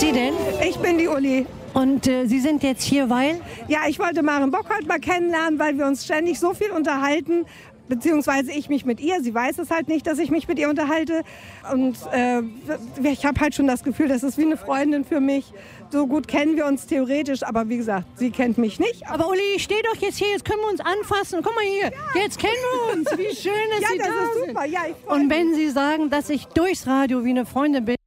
Sie denn? Ich bin die Uli. Und Sie sind jetzt hier, weil? Ja, ich wollte Maren Bockholt mal kennenlernen, weil wir uns ständig so viel unterhalten, beziehungsweise ich mich mit ihr. Sie weiß es halt nicht, dass ich mich mit ihr unterhalte. Und ich habe halt schon das Gefühl, das ist wie eine Freundin für mich. So gut kennen wir uns theoretisch, aber wie gesagt, sie kennt mich nicht. Aber Uli, ich stehe doch jetzt hier, jetzt können wir uns anfassen. Guck mal hier, ja. Jetzt kennen wir uns. Wie schön, dass Sie da sind. Ja, das ist super. Ja, ich freue mich. Und wenn Sie sagen, dass ich durchs Radio wie eine Freundin bin,